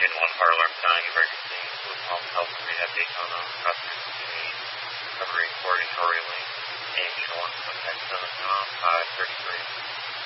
Engine 1 car alarm sounding emergency. Blue Palm Health and Rehab Daytona. Crossing 2 covering Corey Tory Lane. Engine 1 contact 7 533.